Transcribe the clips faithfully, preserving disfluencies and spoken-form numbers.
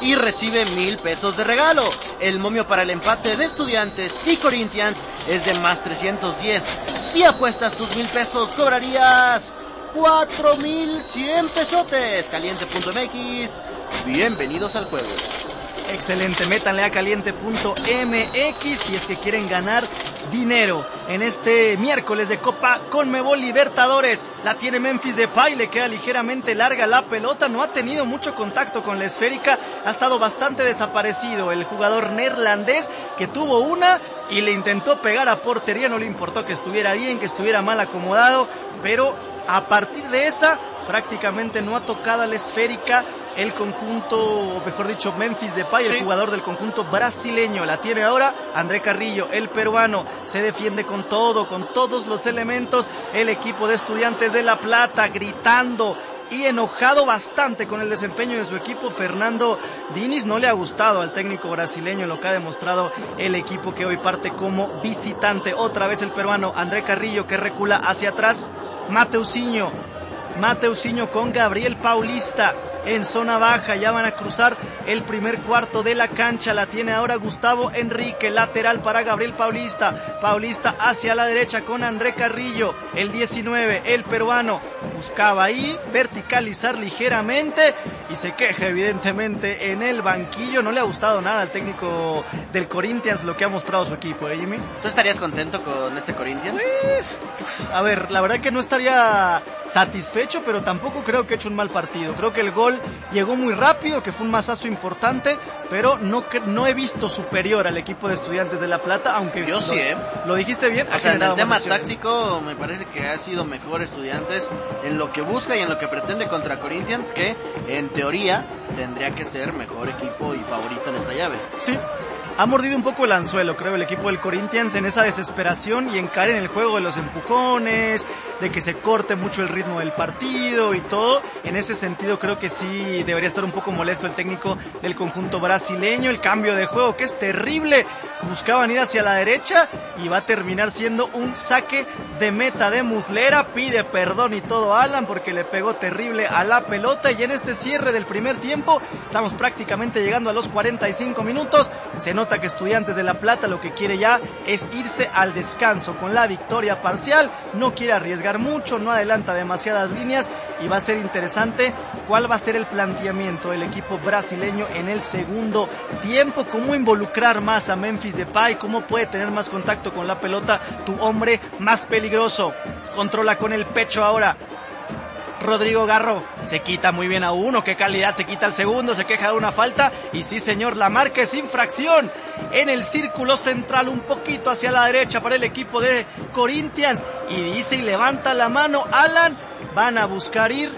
y recibe mil pesos de regalo. El momio para el empate de Estudiantes y Corinthians es de más trescientos diez. Si apuestas tus mil pesos, cobrarías cuatro mil cien pesotes. Caliente punto m x, bienvenidos al juego. Excelente, métanle a caliente punto m x si es que quieren ganar dinero en este miércoles de Copa Conmebol Libertadores. La tiene Memphis Depay, le queda ligeramente larga la pelota, no ha tenido mucho contacto con la esférica, ha estado bastante desaparecido el jugador neerlandés, que tuvo una y le intentó pegar a portería, no le importó que estuviera bien, que estuviera mal acomodado, pero a partir de esa prácticamente no ha tocado la esférica el conjunto, o mejor dicho, Memphis Depay, sí. El jugador del conjunto brasileño. La tiene ahora André Carrillo, el peruano, se defiende con todo, con todos los elementos, el equipo de Estudiantes de La Plata, gritando y enojado bastante con el desempeño de su equipo. Fernando Diniz no le ha gustado al técnico brasileño lo que ha demostrado el equipo que hoy parte como visitante. Otra vez el peruano André Carrillo, que recula hacia atrás. Mateusinho Mateusinho con Gabriel Paulista en zona baja, ya van a cruzar el primer cuarto de la cancha. La tiene ahora Gustavo Enrique, lateral para Gabriel Paulista. Paulista hacia la derecha con André Carrillo, el diecinueve, el peruano buscaba ahí verticalizar ligeramente y se queja evidentemente en el banquillo. No le ha gustado nada al técnico del Corinthians lo que ha mostrado su equipo, ¿eh, Jimmy? ¿Tú estarías contento con este Corinthians? Pues, pues, a ver, la verdad que no estaría satisfecho, pero tampoco creo que ha hecho un mal partido. Creo que el gol llegó muy rápido, que fue un mazazo importante, pero no, no he visto superior al equipo de Estudiantes de La Plata, aunque yo lo, sí, ¿eh? Lo dijiste bien. O sea, en el tema táctico me parece que ha sido mejor Estudiantes en lo que busca y en lo que pretende contra Corinthians, que en teoría tendría que ser mejor equipo y favorito en esta llave. Sí, ha mordido un poco el anzuelo, creo, el equipo del Corinthians en esa desesperación y en caer en el juego de los empujones, de que se corte mucho el ritmo del partido y todo. En ese sentido creo que sí debería estar un poco molesto el técnico del conjunto brasileño. El cambio de juego, que es terrible, buscaban ir hacia la derecha y va a terminar siendo un saque de meta de Muslera. Pide perdón y todo Alan porque le pegó terrible a la pelota. Y en este cierre del primer tiempo estamos prácticamente llegando a los cuarenta y cinco minutos. Se nota que Estudiantes de La Plata lo que quiere ya es irse al descanso con la victoria parcial, no quiere arriesgar mucho, no adelanta demasiadas líneas y va a ser interesante cuál va a ser el planteamiento del equipo brasileño en el segundo tiempo, cómo involucrar más a Memphis Depay, cómo puede tener más contacto con la pelota tu hombre más peligroso. Controla con el pecho ahora Rodrigo Garro, se quita muy bien a uno, qué calidad, se quita el segundo, se queja de una falta y sí señor, la marca es infracción en el círculo central, un poquito hacia la derecha para el equipo de Corinthians, y dice y levanta la mano Alan, van a buscar ir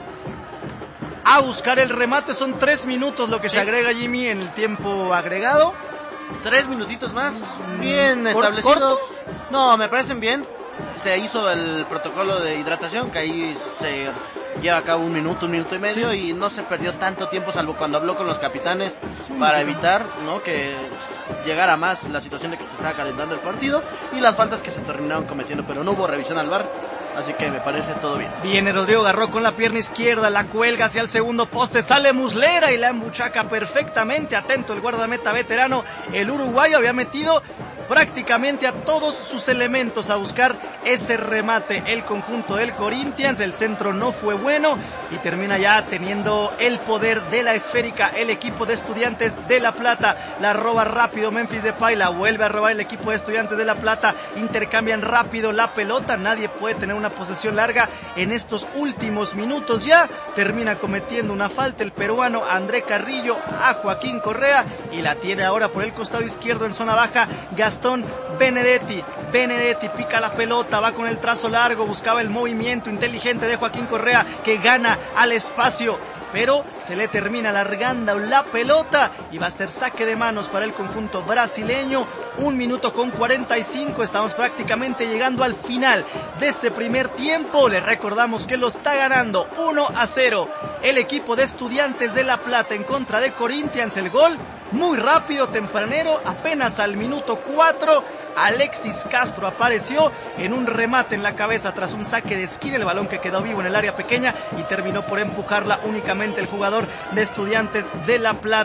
a buscar el remate. Son tres minutos lo que sí se agrega, Jimmy, en el tiempo agregado. Tres minutitos más, bien establecidos. No, me parecen bien. Se hizo el protocolo de hidratación, que ahí se lleva a cabo un minuto, un minuto y medio, sí. Y no se perdió tanto tiempo, salvo cuando habló con los capitanes, sí, para evitar, ¿no?, que llegara más la situación de que se estaba calentando el partido y las faltas que se terminaron cometiendo, pero no hubo revisión al V A R, así que me parece todo bien. Viene Rodrigo Garro con la pierna izquierda, la cuelga hacia el segundo poste, sale Muslera y la embuchaca perfectamente, atento el guardameta veterano, el uruguayo había metido prácticamente a todos sus elementos a buscar ese remate el conjunto del Corinthians. El centro no fue bueno y termina ya teniendo el poder de la esférica el equipo de Estudiantes de La Plata. La roba rápido Memphis Depay, la vuelve a robar el equipo de Estudiantes de La Plata, intercambian rápido la pelota, nadie puede tener una posesión larga en estos últimos minutos. Ya termina cometiendo una falta el peruano André Carrillo a Joaquín Correa y la tiene ahora por el costado izquierdo en zona baja Gastón Benedetti. Benedetti pica la pelota, va con el trazo largo, buscaba el movimiento inteligente de Joaquín Correa, que gana al espacio, pero se le termina alargando la pelota y va a ser saque de manos para el conjunto brasileño. Un minuto con cuarenta y cinco, estamos prácticamente llegando al final de este primer tiempo. Les recordamos que lo está ganando uno a cero el equipo de Estudiantes de La Plata en contra de Corinthians. El gol muy rápido, tempranero, apenas al minuto cuatro, Alexis Castro apareció en un remate en la cabeza tras un saque de esquina, el balón que quedó vivo en el área pequeña y terminó por empujarla únicamente el jugador de Estudiantes de La Plata.